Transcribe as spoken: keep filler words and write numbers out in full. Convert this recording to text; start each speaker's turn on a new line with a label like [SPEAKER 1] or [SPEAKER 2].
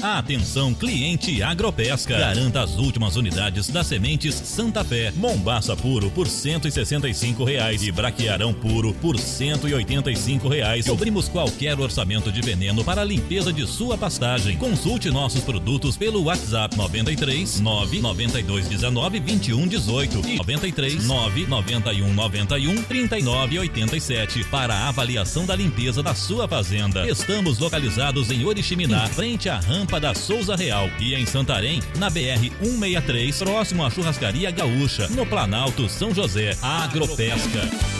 [SPEAKER 1] Atenção, cliente Agropesca. Garanta as últimas unidades das sementes Santa Fé. Mombaça puro por cento e sessenta e cinco reais e braquiarão puro por cento e oitenta e cinco reais. Cobrimos qualquer orçamento de veneno para a limpeza de sua pastagem. Consulte nossos produtos pelo WhatsApp nove três nove nove dois um nove vinte e um dezoito e nove três nove nove um nove um trinta e nove oitenta e sete para a avaliação da limpeza da sua fazenda. Estamos localizados em Oriximiná, frente à rampa da Souza Real, e em Santarém, na B R cento e sessenta e três, próximo à Churrascaria Gaúcha, no Planalto São José. Agropesca.